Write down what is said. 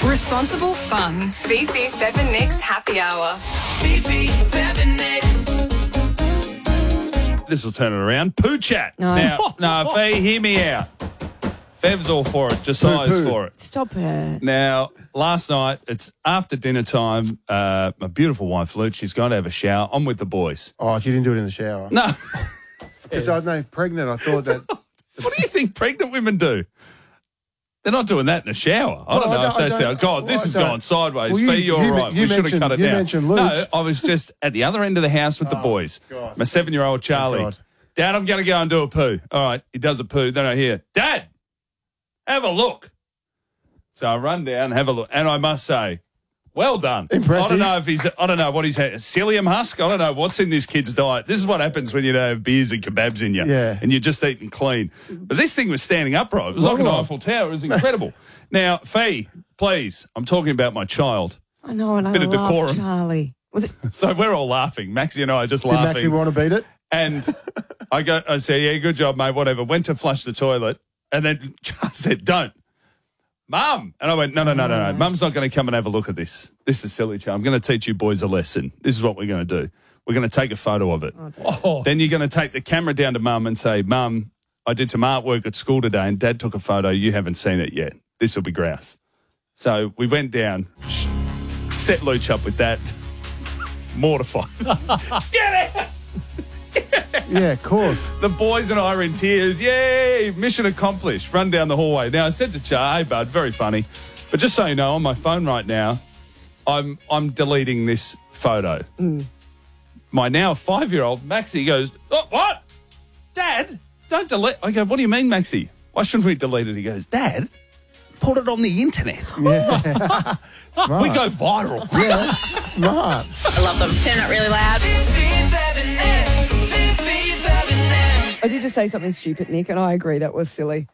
Responsible fun. Fifi, Fev and Nick's Happy Hour. Fifi, Fev and Nick. This will turn it around. Poo chat. No. Now, Fee, hear me out. Fev's all for it. Josiah's for it. Stop it. Now, last night, it's after dinner time. My beautiful wife, Luke, she's going to have a shower. I'm with the boys. Oh, she didn't do it in the shower. No. Because I know pregnant, I thought that. What do you think pregnant women do? They're not doing that in the shower. I don't know if that's how. God, this has gone sideways. Well, Fee, you're all right. We should have cut it you down. mentioned Luke. No, I was just at the other end of the house with the boys. God. My 7-year-old Charlie. God. Dad, I'm going to go and do a poo. All right, he does a poo. Then I hear, Dad, have a look. So I run down, have a look, and I must say, well done. Impressive. I don't know what he's had. Psyllium husk. I don't know what's in this kid's diet. This is what happens when you don't have beers and kebabs in you, and you're just eating clean. But this thing was standing upright. It was like an Eiffel Tower. It was incredible. Now, Fee, please, I'm talking about my child. I know, and Bit I of love decorum. Charlie. Was it? So we're all laughing. Maxie and I are just Did laughing. Maxie want to beat it? And I say, yeah, good job, mate, whatever. Went to flush the toilet, and then I said, don't. Mum. And I went, no. Mum's not going to come and have a look at this. This is silly, Char. I'm going to teach you boys a lesson. This is what we're going to do. We're going to take a photo of it. Then you're going to take the camera down to Mum and say, Mum, I did some artwork at school today, and Dad took a photo. You haven't seen it yet. This will be grouse. So we went down, set Luch up with that. Mortified. Get it! Yeah, of course. The boys and I are in tears. Yay! Mission accomplished. Run down the hallway. Now, I said to Char, hey, bud, very funny. But just so you know, on my phone right now, I'm deleting this photo. My now 5-year-old, Maxie, goes, oh, what? Dad, don't delete. I go, what do you mean, Maxie? Why shouldn't we delete it? He goes, Dad, put it on the internet. Yeah. Smart. We go viral. Yeah, smart. I love them. Turn it really loud. Fifi, Fev and Nick. Fifi, Fev and Nick. I did just say something stupid, Nick, and I agree that was silly.